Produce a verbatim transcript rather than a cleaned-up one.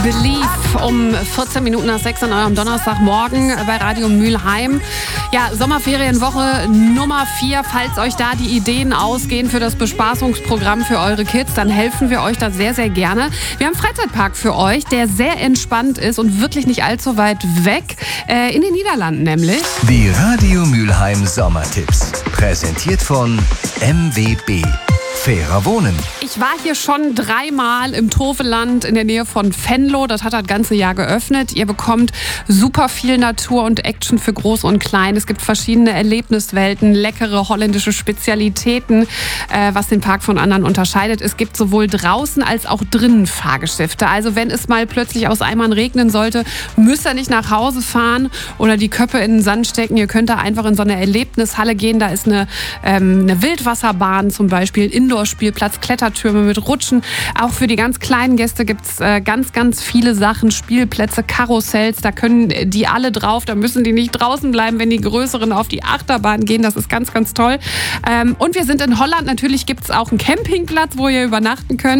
Believe um vierzehn Minuten nach sechs an eurem Donnerstagmorgen bei Radio Mülheim. Ja, Sommerferienwoche Nummer vier. Falls euch da die Ideen ausgehen für das Bespaßungsprogramm für eure Kids, dann helfen wir euch da sehr, sehr gerne. Wir haben einen Freizeitpark für euch, der sehr entspannt ist und wirklich nicht allzu weit weg. Äh, in den Niederlanden nämlich. Die Radio Mülheim Sommertipps. Präsentiert von M W B. Fairer Wohnen. Ich war hier schon dreimal im Toveland in der Nähe von Venlo. Das hat das ganze Jahr geöffnet. Ihr bekommt super viel Natur und Action für Groß und Klein. Es gibt verschiedene Erlebniswelten, leckere holländische Spezialitäten, äh, was den Park von anderen unterscheidet. Es gibt sowohl draußen als auch drinnen Fahrgeschäfte. Also wenn es mal plötzlich aus Eimern regnen sollte, müsst ihr nicht nach Hause fahren oder die Köpfe in den Sand stecken. Ihr könnt da einfach in so eine Erlebnishalle gehen. Da ist eine, ähm, eine Wildwasserbahn zum Beispiel, Indoor-Spielplatz, Klettertürme mit Rutschen. Auch für die ganz kleinen Gäste gibt es äh, ganz, ganz viele Sachen, Spielplätze, Karussells. Da können die alle drauf. Da müssen die nicht draußen bleiben, wenn die Größeren auf die Achterbahn gehen. Das ist ganz, ganz toll. Ähm, und wir sind in Holland. Natürlich gibt es auch einen Campingplatz, wo ihr übernachten könnt.